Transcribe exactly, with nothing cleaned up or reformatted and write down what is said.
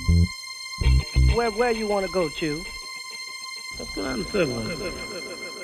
Where where you want to go, Chew? Let's go down to seven.